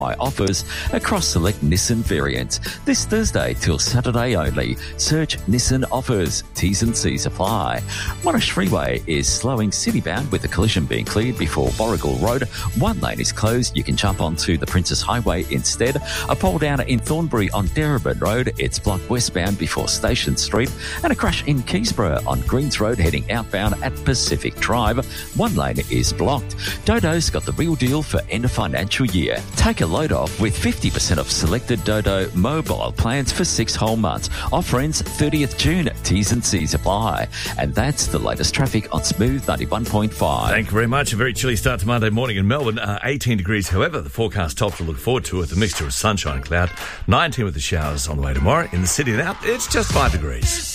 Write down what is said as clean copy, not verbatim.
offers across select Nissan variants. This Thursday till Saturday only. Search Nissan offers. T's and C's apply. Monash Freeway is slowing citybound with the collision being cleared before Warrigal Road. One lane is closed. You can jump onto the Princess Highway instead. A pole down in Thornbury on Darebin Road. It's blocked westbound before Station Street. And a crash in Keysborough on Greens Road heading outbound at Pacific Drive. One lane is blocked. Dodo's got the real deal for end of financial year. Take a load off with 50% off selected Dodo mobile plans for 6 whole months. Offer ends 30th June. T's and C's apply. And that's the latest traffic on Smooth 91.5. Thank you very much. A very chilly start to Monday morning in Melbourne. 18 degrees, however. The forecast top to look forward to with a mixture of sunshine and cloud. 19 with the showers on the way tomorrow. In the city now, it's just 5 degrees.